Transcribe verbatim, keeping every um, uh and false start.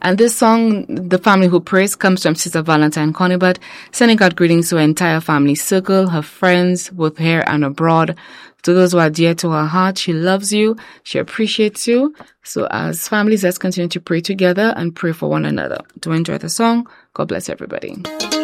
And this song, The Family Who Prays, comes from Sister Valentine Conibert, sending out greetings to her entire family circle, her friends, both here and abroad. To those who are dear to her heart, she loves you, she appreciates you. So as families, let's continue to pray together and pray for one another. Do enjoy the song. God bless everybody.